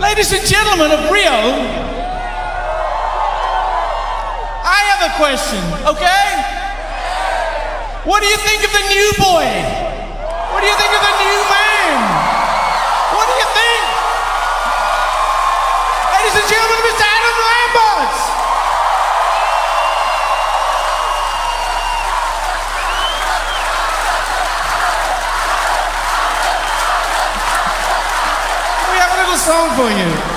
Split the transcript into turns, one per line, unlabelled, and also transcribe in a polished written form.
Ladies and gentlemen of Rio, I have a question, okay? What do you think of the new boy? What do you think of the new man? What do you think? Ladies and gentlemen, Mr. Adam Lambert! We have a little song for you.